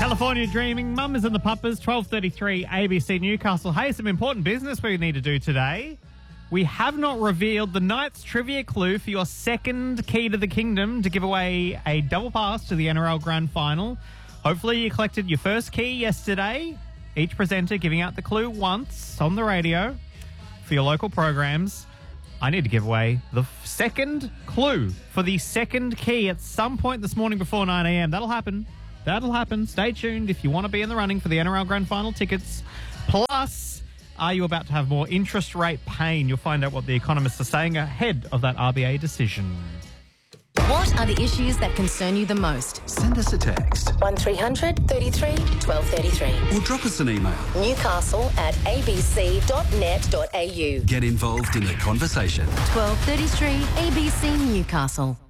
California Dreaming, Mums and the Puppers, 12:33 ABC Newcastle. Hey, some important business we need to do today. We have not revealed the night's trivia clue for your second key to the kingdom to give away a double pass to the NRL Grand Final. Hopefully you collected your first key yesterday. Each presenter giving out the clue once on the radio for your local programs. I need to give away the second clue for the second key at some point this morning before 9 a.m. That'll happen. Stay tuned if you want to be in the running for the NRL Grand Final tickets. Plus, are you about to have more interest rate pain? You'll find out what the economists are saying ahead of that RBA decision. What are the issues that concern you the most? Send us a text. 1300 33 1233. Or drop us an email. Newcastle@abc.net.au. Get involved in the conversation. 1233 ABC Newcastle.